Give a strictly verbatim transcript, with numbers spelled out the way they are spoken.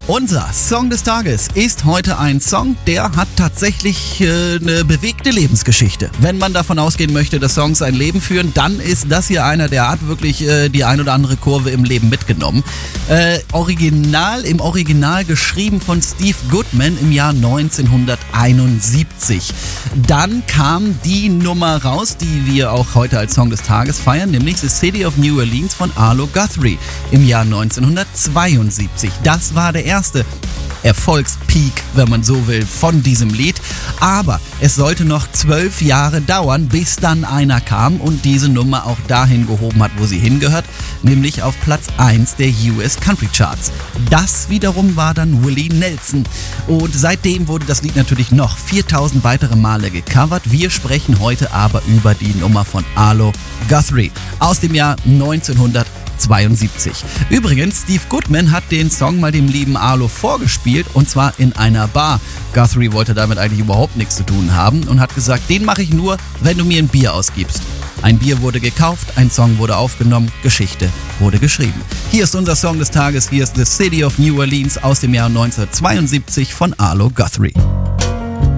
Unser Song des Tages ist heute ein Song, der hat tatsächlich äh, eine bewegte Lebensgeschichte. Wenn man davon ausgehen möchte, dass Songs ein Leben führen, dann ist das hier einer, der hat wirklich äh, die ein oder andere Kurve im Leben mitgenommen. Äh, original, im Original geschrieben von Steve Goodman im Jahr neunzehnhunderteinundsiebzig. Dann kam die Nummer raus, die wir auch heute als Song des Tages feiern, nämlich The City of New Orleans von Arlo Guthrie im Jahr neunzehnhundertzweiundsiebzig. Das war der erste Erfolgspeak, wenn man so will, von diesem Lied. Aber es sollte noch zwölf Jahre dauern, bis dann einer kam und diese Nummer auch dahin gehoben hat, wo sie hingehört, nämlich auf Platz eins der U S Country Charts. Das wiederum war dann Willie Nelson. Und seitdem wurde das Lied natürlich noch viertausend weitere Male gecovert. Wir sprechen heute aber über die Nummer von Arlo Guthrie aus dem Jahr neunzehnhundertzweiundsiebzig. Übrigens, Steve Goodman hat den Song mal dem lieben Arlo vorgespielt und zwar in einer Bar. Guthrie wollte damit eigentlich überhaupt nichts zu tun haben und hat gesagt, den mache ich nur, wenn du mir ein Bier ausgibst. Ein Bier wurde gekauft, ein Song wurde aufgenommen, Geschichte wurde geschrieben. Hier ist unser Song des Tages, hier ist The City of New Orleans aus dem Jahr neunzehnhundertzweiundsiebzig von Arlo Guthrie.